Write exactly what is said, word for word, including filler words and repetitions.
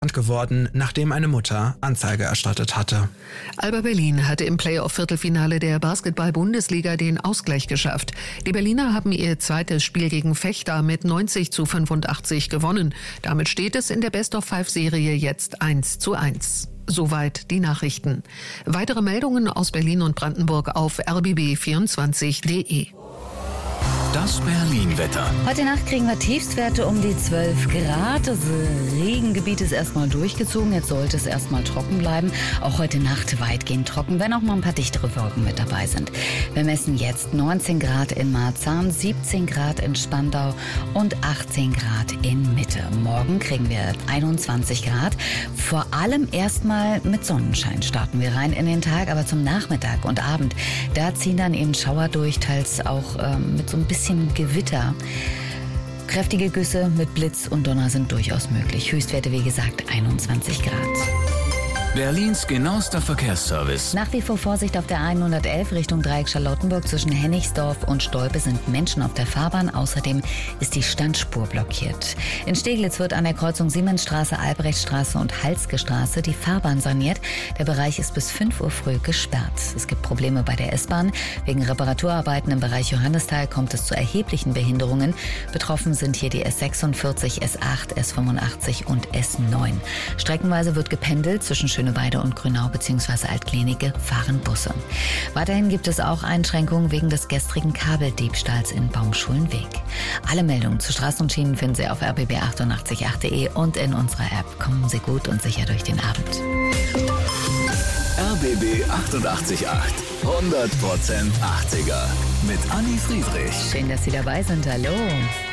bekannt geworden, nachdem eine Mutter Anzeige erstattet hatte. Alba Berlin hatte im Playoff-Viertelfinale der Basketball-Bundesliga den Ausgleich geschafft. Die Berliner haben ihr zweites Spiel gegen Vechta mit neunzig zu fünfundachtzig gewonnen. Damit steht es in der Best-of-Five-Serie jetzt eins zu eins. Soweit die Nachrichten. Weitere Meldungen aus Berlin und Brandenburg auf r b b vierundzwanzig punkt d e. Das Berlin-Wetter. Heute Nacht kriegen wir Tiefstwerte um die zwölf Grad. Das Regengebiet ist erstmal durchgezogen. Jetzt sollte es erstmal trocken bleiben. Auch heute Nacht weitgehend trocken, wenn auch mal ein paar dichtere Wolken mit dabei sind. Wir messen jetzt neunzehn Grad in Marzahn, siebzehn Grad in Spandau und achtzehn Grad in Mitte. Morgen kriegen wir einundzwanzig Grad. Vor allem erstmal mit Sonnenschein starten wir rein in den Tag, aber zum Nachmittag und Abend, da ziehen dann eben Schauer durch, teils auch ähm, mit so ein bisschen Gewitter. Kräftige Güsse mit Blitz und Donner sind durchaus möglich. Höchstwerte, wie gesagt, einundzwanzig Grad. Berlins genauester Verkehrsservice. Nach wie vor Vorsicht auf der hundertelf Richtung Dreieck Charlottenburg. Zwischen Hennigsdorf und Stolpe sind Menschen auf der Fahrbahn. Außerdem ist die Standspur blockiert. In Steglitz wird an der Kreuzung Siemensstraße, Albrechtstraße und Halske-Straße die Fahrbahn saniert. Der Bereich ist bis fünf Uhr früh gesperrt. Es gibt Probleme bei der S-Bahn. Wegen Reparaturarbeiten im Bereich Johannisthal kommt es zu erheblichen Behinderungen. Betroffen sind hier die S sechsundvierzig, S acht, S fünfundachtzig und S neun. Streckenweise wird gependelt zwischen Schöneweide und Grünau bzw. Altklinike fahren Busse. Weiterhin gibt es auch Einschränkungen wegen des gestrigen Kabeldiebstahls in Baumschulenweg. Alle Meldungen zu Straßen und Schienen finden Sie auf r b b achtundachtzig punkt acht punkt d e und in unserer App. Kommen Sie gut und sicher durch den Abend. R B B achtundachtzig Komma acht. hundert Prozent achtziger. Mit Anni Friedrich. Schön, dass Sie dabei sind. Hallo.